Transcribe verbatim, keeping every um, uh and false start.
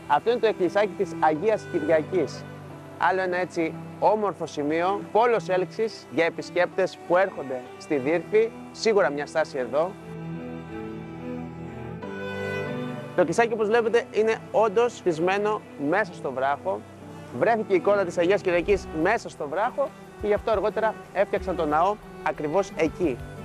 Αυτό είναι το εκκλησάκι της Αγίας Κυριακής. Άλλο ένα έτσι όμορφο σημείο, πόλος έλξης για επισκέπτες που έρχονται στη Δύρφη, σίγουρα μια στάση εδώ. Το εκκλησάκι, όπως βλέπετε, είναι όντως χτισμένο μέσα στο βράχο. Βρέθηκε η εικόνα της Αγίας Κυριακής μέσα στο βράχο και γι' αυτό αργότερα έφτιαξαν τον ναό ακριβώς εκεί.